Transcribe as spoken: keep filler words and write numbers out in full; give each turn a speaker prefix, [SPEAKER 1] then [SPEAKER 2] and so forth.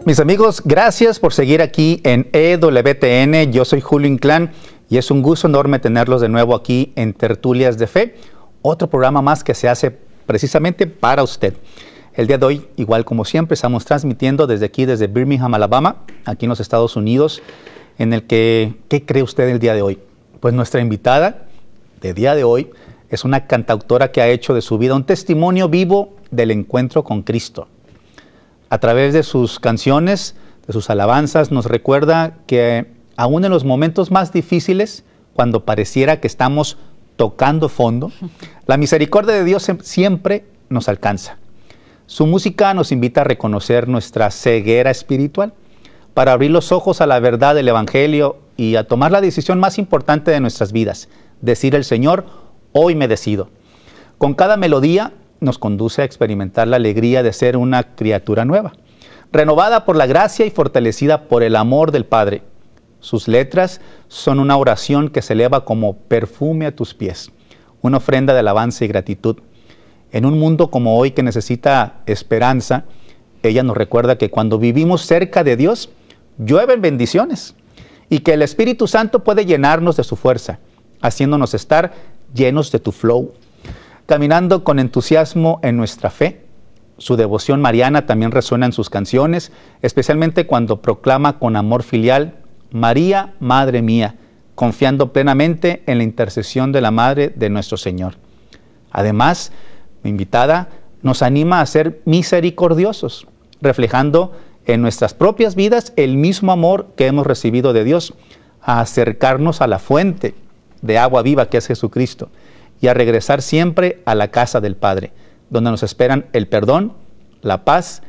[SPEAKER 1] Mis amigos, gracias por seguir aquí en E W T N. Yo soy Julio Inclán y es un gusto enorme tenerlos de nuevo aquí en Tertulias de Fe, otro programa más que se hace precisamente para usted. El día de hoy, igual como siempre, estamos transmitiendo desde aquí, desde Birmingham, Alabama, aquí en los Estados Unidos, en el que, ¿qué cree usted el día de hoy? Pues nuestra invitada de día de hoy es una cantautora que ha hecho de su vida un testimonio vivo del encuentro con Cristo. A través de sus canciones, de sus alabanzas, nos recuerda que aún en los momentos más difíciles, cuando pareciera que estamos tocando fondo, la misericordia de Dios siempre nos alcanza. Su música nos invita a reconocer nuestra ceguera espiritual, para abrir los ojos a la verdad del Evangelio y a tomar la decisión más importante de nuestras vidas, decir al Señor, hoy me decido. Con cada melodía nos conduce a experimentar la alegría de ser una criatura nueva, renovada por la gracia y fortalecida por el amor del Padre. Sus letras son una oración que se eleva como perfume a tus pies, una ofrenda de alabanza y gratitud. En un mundo como hoy que necesita esperanza, ella nos recuerda que cuando vivimos cerca de Dios, llueven bendiciones y que el Espíritu Santo puede llenarnos de su fuerza, haciéndonos estar llenos de tu flow, caminando con entusiasmo en nuestra fe. Su devoción mariana también resuena en sus canciones, especialmente cuando proclama con amor filial, María, Madre mía, confiando plenamente en la intercesión de la Madre de nuestro Señor. Además, mi invitada nos anima a ser misericordiosos, reflejando en nuestras propias vidas el mismo amor que hemos recibido de Dios, a acercarnos a la fuente de agua viva que es Jesucristo y a regresar siempre a la casa del Padre, donde nos esperan el perdón, la paz